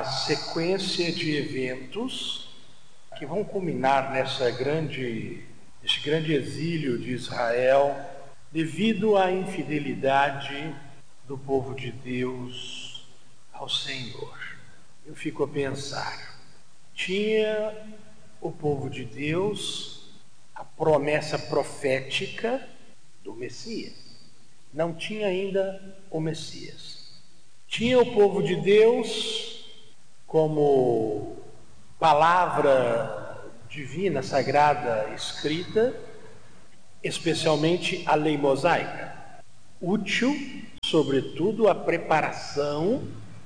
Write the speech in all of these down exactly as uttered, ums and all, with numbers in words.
uma sequência de eventos que vão culminar nessa grande, nesse grande exílio de Israel, devido à infidelidade do povo de Deus ao Senhor. Eu fico a pensar, tinha o povo de Deus a promessa profética do Messias. Não tinha ainda o Messias. Tinha o povo de Deus como palavra divina, sagrada, escrita, especialmente a lei mosaica, útil, sobretudo, à preparação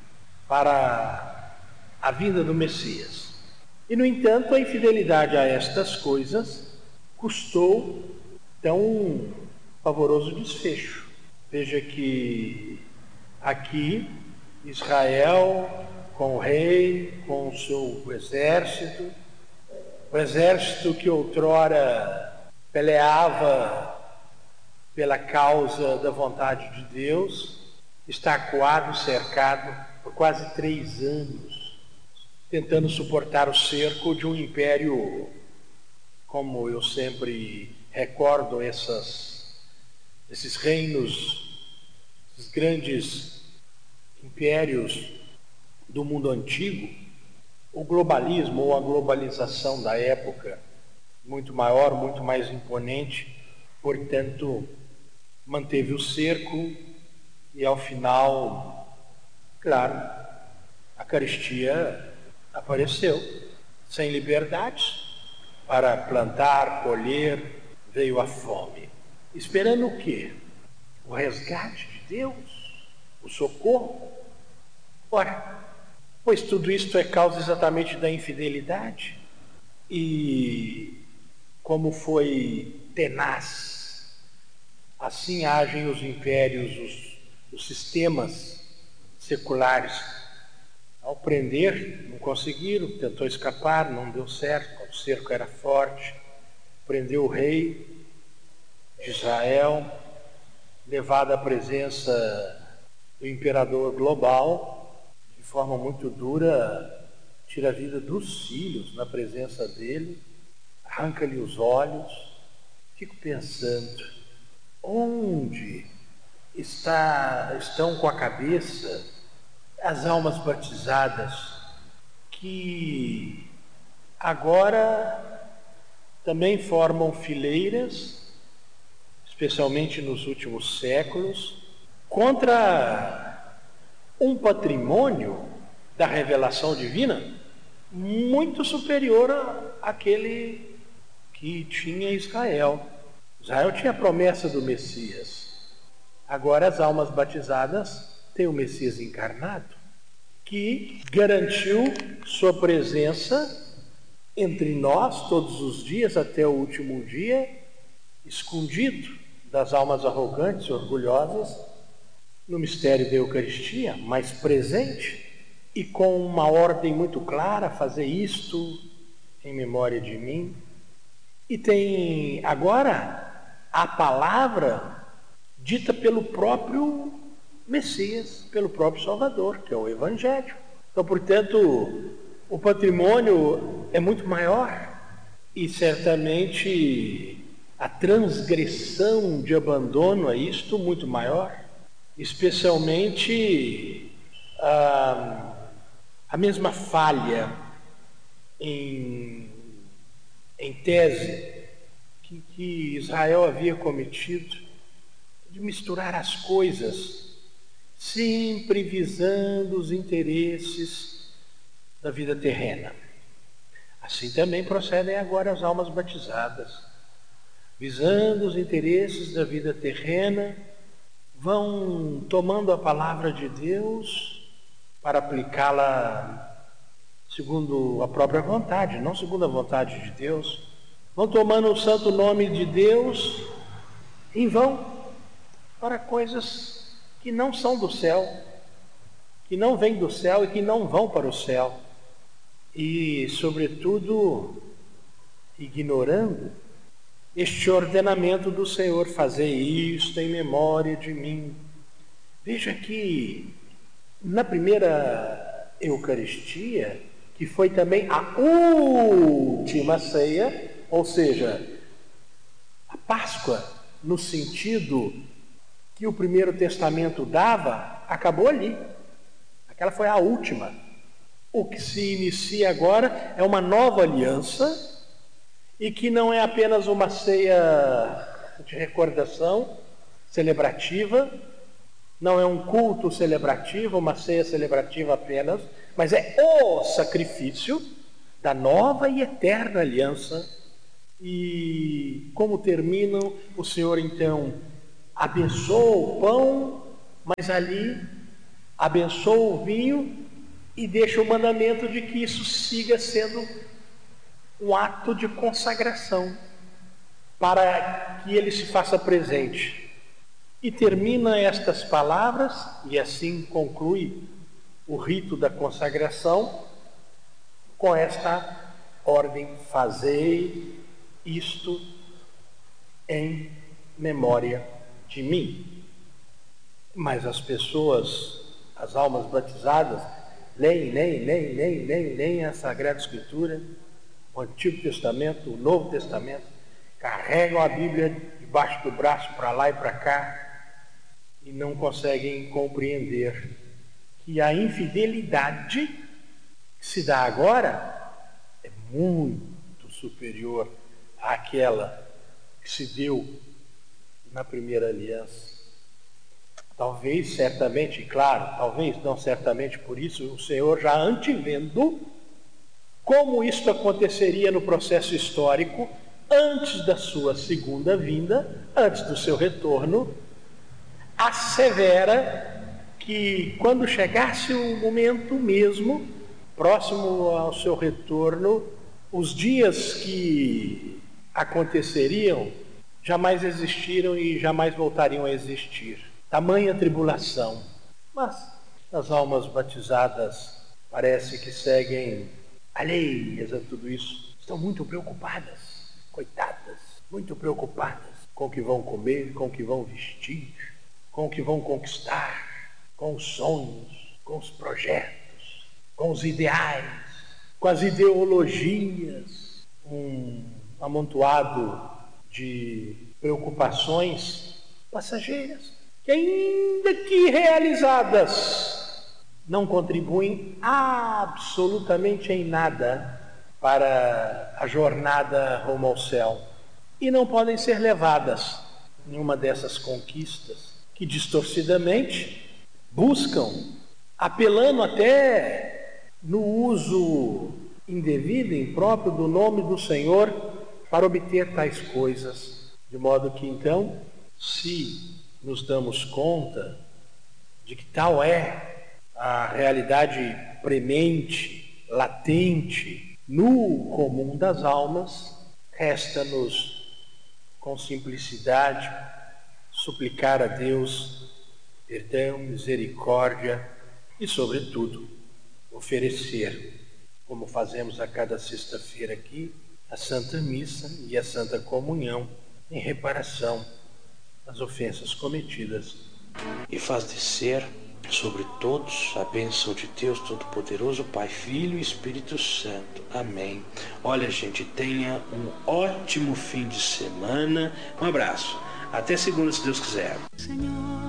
para a vinda do Messias. E, no entanto, a infidelidade a estas coisas custou tão pavoroso desfecho. Veja que aqui Israel, com o rei, com o seu exército, o exército que outrora peleava pela causa da vontade de Deus, está acuado, cercado por quase três anos, tentando suportar o cerco de um império, como eu sempre recordo essas, esses reinos, esses grandes impérios do mundo antigo, o globalismo ou a globalização da época, muito maior, muito mais imponente, portanto, manteve o cerco e, ao final, claro, a carestia apareceu. Sem liberdade para plantar, colher, veio a fome. Esperando o quê? O resgate de Deus? O socorro? Ora, pois tudo isto é causa exatamente da infidelidade. E como foi tenaz, assim agem os impérios, os, os sistemas seculares. Ao prender, não conseguiram, tentou escapar, não deu certo, o cerco era forte, prendeu o rei de Israel, levado à presença do imperador global, de forma muito dura, tira a vida dos filhos na presença dele, arranca-lhe os olhos. Fico pensando, onde está, estão com a cabeça as almas batizadas que agora também formam fileiras, especialmente nos últimos séculos, contra um patrimônio da revelação divina muito superior àquele que tinha Israel. Israel tinha a promessa do Messias. Agora as almas batizadas têm o Messias encarnado, que garantiu sua presença entre nós todos os dias até o último dia, escondido das almas arrogantes e orgulhosas, no mistério da Eucaristia, mas presente e com uma ordem muito clara: fazer isto em memória de mim. E tem agora a palavra dita pelo próprio Messias, pelo próprio Salvador, que é o Evangelho. Então, portanto, o patrimônio é muito maior e certamente a transgressão de abandono a isto muito maior, especialmente a, a mesma falha em, em tese que, que Israel havia cometido, de misturar as coisas, sempre visando os interesses da vida terrena. Assim também procedem agora as almas batizadas, visando os interesses da vida terrena, vão tomando a palavra de Deus para aplicá-la segundo a própria vontade, não segundo a vontade de Deus. Vão tomando o santo nome de Deus em vão para coisas que não são do céu, que não vêm do céu e que não vão para o céu. E, sobretudo, ignorando este ordenamento do Senhor: fazer isto em memória de mim. Veja que na primeira Eucaristia, que foi também a última ceia, ou seja, a Páscoa, no sentido que o Primeiro Testamento dava, acabou ali. Aquela foi a última. O que se inicia agora é uma nova aliança, e que não é apenas uma ceia de recordação celebrativa, não é um culto celebrativo, uma ceia celebrativa apenas, mas é o sacrifício da nova e eterna aliança. E como terminam, o Senhor então abençoa o pão, mas ali abençoa o vinho e deixa o mandamento de que isso siga sendo um ato de consagração, para que ele se faça presente. E termina estas palavras, e assim conclui o rito da consagração, com esta ordem: fazei isto em memória de mim. Mas as pessoas, as almas batizadas, leem, leem, leem, leem, leem, leem a Sagrada Escritura, o Antigo Testamento, o Novo Testamento, carregam a Bíblia debaixo do braço para lá e para cá e não conseguem compreender que a infidelidade que se dá agora é muito superior àquela que se deu na primeira aliança. Talvez, certamente, claro, talvez não certamente por isso, o Senhor já antevendo como isto aconteceria no processo histórico, antes da sua segunda vinda, antes do seu retorno, assevera que quando chegasse o momento mesmo, próximo ao seu retorno, os dias que aconteceriam jamais existiram e jamais voltariam a existir. Tamanha tribulação. Mas as almas batizadas parece que seguem alheias a tudo isso. Estão muito preocupadas, coitadas, muito preocupadas com o que vão comer, com o que vão vestir, com o que vão conquistar, com os sonhos, com os projetos, com os ideais, com as ideologias, um amontoado de preocupações passageiras, que ainda que realizadas, não contribuem absolutamente em nada para a jornada rumo ao céu. E não podem ser levadas em uma dessas conquistas que distorcidamente buscam, apelando até no uso indevido, impróprio do nome do Senhor, para obter tais coisas. De modo que então, se nos damos conta de que tal é a realidade premente, latente, no comum das almas, resta-nos, com simplicidade, suplicar a Deus perdão, misericórdia e, sobretudo, oferecer, como fazemos a cada sexta-feira aqui, a Santa Missa e a Santa Comunhão em reparação às ofensas cometidas. E faz descer sobre todos a bênção de Deus Todo-Poderoso, Pai, Filho e Espírito Santo. Amém. Olha, gente, tenha um ótimo fim de semana. Um abraço. Até segunda, se Deus quiser. Senhor.